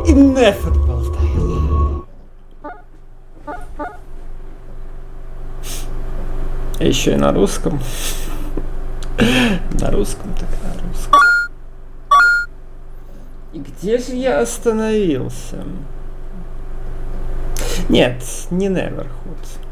И Neverwhole Tale. Еще и на русском. На русском, так на русском. И где же я остановился? Нет, не Neverhood.